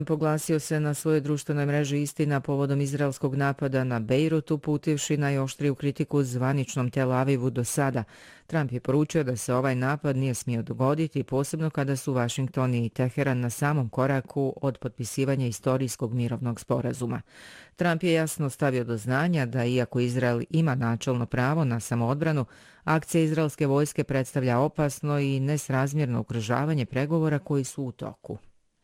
Poglasio se na svojoj društvenoj mreži Istina povodom izraelskog napada na Bejrut, uputivši najoštriju kritiku zvaničnom Tel Avivu do sada. Trump je poručio da se ovaj napad nije smio dogoditi, posebno kada su Vašington i Teheran na samom koraku od potpisivanja istorijskog mirovnog sporazuma. Trump je jasno stavio do znanja da iako Izrael ima načelno pravo na samoodbranu, akcija izraelske vojske predstavlja opasno i nesrazmjerno ugrožavanje pregovora koji su u toku.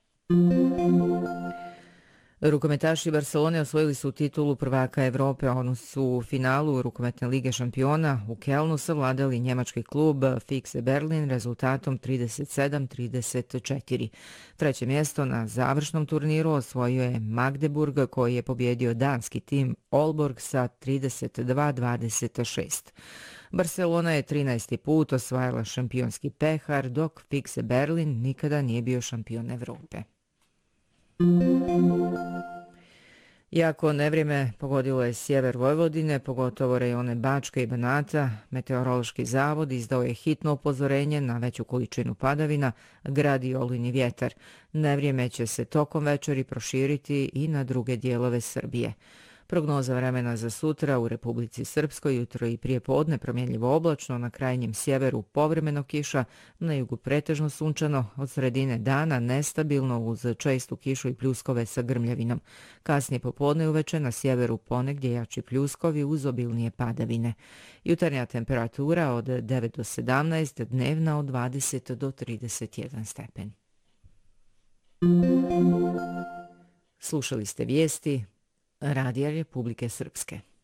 Rukometaši Barcelone osvojili su titulu prvaka Evrope, oni su u finalu rukometne lige šampiona u Kelnu savladali njemački klub Füchse Berlin rezultatom 37-34. Treće mjesto na završnom turniru osvojio je Magdeburg koji je pobjedio danski tim Aalborg sa 32-26. Barcelona je 13. put osvajala šampionski pehar, dok Füchse Berlin nikada nije bio šampion Evrope. Iako nevrijeme pogodilo je sjever Vojvodine, pogotovo rejone Bačke i Banata, Meteorološki zavod izdao je hitno upozorenje na veću količinu padavina, grad i olujni vjetar. Nevrijeme će se tokom večeri proširiti i na druge dijelove Srbije. Prognoza vremena za sutra u Republici Srpskoj jutro i prije podne promjenljivo oblačno, na krajnjem sjeveru povremeno kiša, na jugu pretežno sunčano, od sredine dana nestabilno uz čestu kišu i pljuskove sa grmljavinom. Kasnije popodne i uveče na sjeveru ponegdje jači pljuskovi uz obilnije padavine. Jutarnja temperatura od 9 do 17, dnevna od 20 do 31 stepen. Slušali ste vijesti Radija Republike Srpske.